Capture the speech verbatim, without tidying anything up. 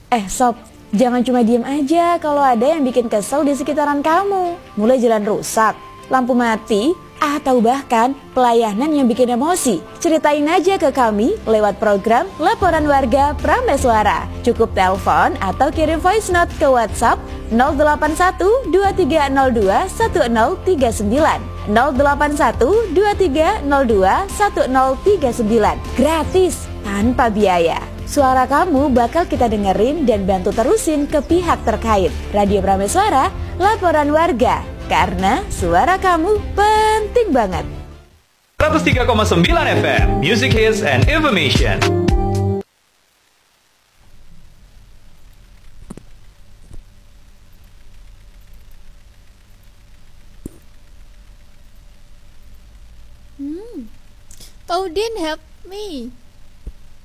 Eh sob, jangan cuma diem aja kalau ada yang bikin kesel di sekitaran kamu. Mulai jalan rusak, lampu mati, atau bahkan pelayanan yang bikin emosi. Ceritain aja ke kami lewat program Laporan Warga Prameswara. Cukup telepon atau kirim voice note ke WhatsApp nol delapan satu dua tiga nol dua satu nol tiga sembilan nol delapan satu dua tiga nol dua satu nol tiga sembilan. Gratis, tanpa biaya. Suara kamu bakal kita dengerin dan bantu terusin ke pihak terkait. Radio Prameswara, Laporan Warga. Karena suara kamu penting banget. seratus tiga koma sembilan F M, Music Hits and Information. Hmm. Odin help me.